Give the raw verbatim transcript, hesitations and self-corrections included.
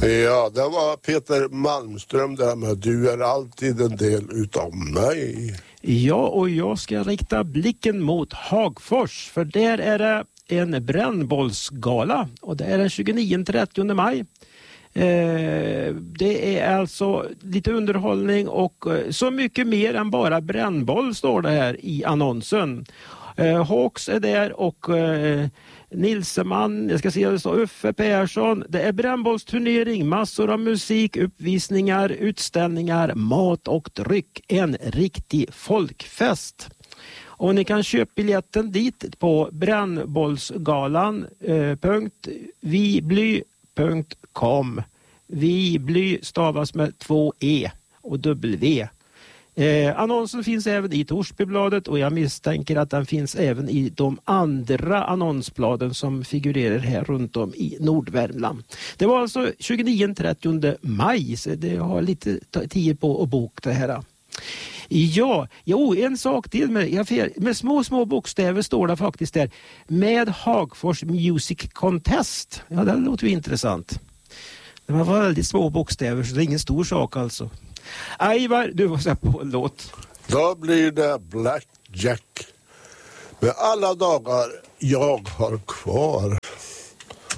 Ja, det var Peter Malmström där med Du är alltid en del utav mig. Ja, och jag ska rikta blicken mot Hagfors, för där är det en brännbollsgala och det är den tjugonionde till trettionde maj. Eh, det är alltså lite underhållning och eh, så mycket mer än bara brännboll står det här i annonsen. Eh, Hawks är där och eh, Nilseman, jag ska se det står Uffe Persson. Det är brännbollsturnering, massor av musik, uppvisningar, utställningar, mat och dryck. En riktig folkfest. Och ni kan köpa biljetten dit på brännbollsgalan punkt vibly punkt com. Vibly stavas med två e och w. Eh, annonsen finns även i Torsbybladet och jag misstänker att den finns även i de andra annonsbladen som figurerar här runt om i Nordvärmland. Det var alltså tjugonionde till trettionde maj, så det har lite tid på att boka det här. Ja, jo, en sak till med, med små små bokstäver står det faktiskt där. Med Hagfors Music Contest. Ja, det låter ju intressant. Det var väldigt små bokstäver så det är ingen stor sak alltså. Ivar, du var så på en låt. Då blir det Black Jack. Med alla dagar jag har kvar.